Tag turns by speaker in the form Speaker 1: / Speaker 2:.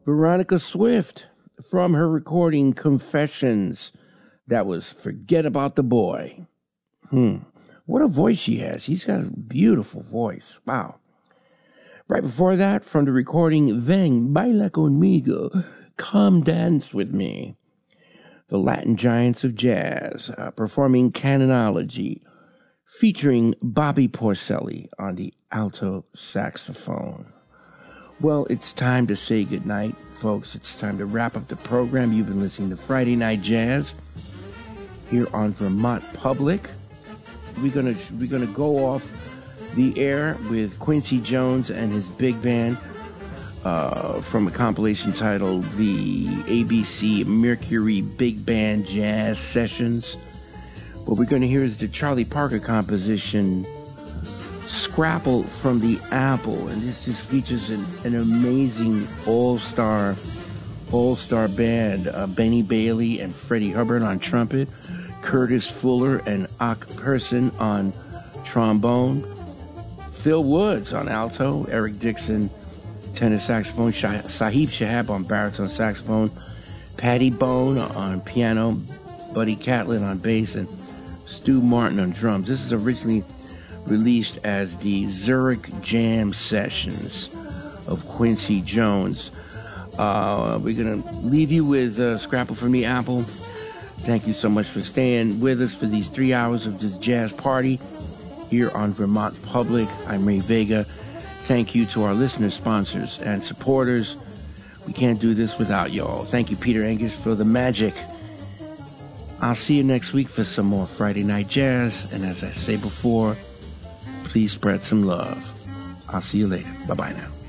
Speaker 1: Veronica Swift from her recording Confessions. That was Forget About the Boy. What a voice she has. She's got a beautiful voice. Wow. Right before that, from the recording Ven, Baila Conmigo, Come Dance With Me. The Latin Giants of Jazz, performing Canonology, featuring Bobby Porcelli on the alto saxophone. Well, it's time to say goodnight, folks. It's time to wrap up the program. You've been listening to Friday Night Jazz here on Vermont Public. We're gonna go off the air with Quincy Jones and his big band from a compilation titled the ABC Mercury Big Band Jazz Sessions. What we're going to hear is the Charlie Parker composition Scrapple from the Apple, and this just features an amazing all-star band. Benny Bailey and Freddie Hubbard on trumpet, Curtis Fuller and Ak Person on trombone, Phil Woods on alto, Eric Dixon tenor saxophone, Sahib Shahab on baritone saxophone, Patty Bone on piano, Buddy Catlett on bass, and Stu Martin on drums. This is originally released as the Zurich Jam Sessions of Quincy Jones. We're going to leave you with Scrapple from the Apple. Thank you so much for staying with us for these 3 hours of this jazz party here on Vermont Public. I'm Ray Vega. Thank you to our listeners, sponsors, and supporters. We can't do this without y'all. Thank you, Peter Angus, for the magic. I'll see you next week for some more Friday Night Jazz. And as I say before, please spread some love. I'll see you later. Bye-bye now.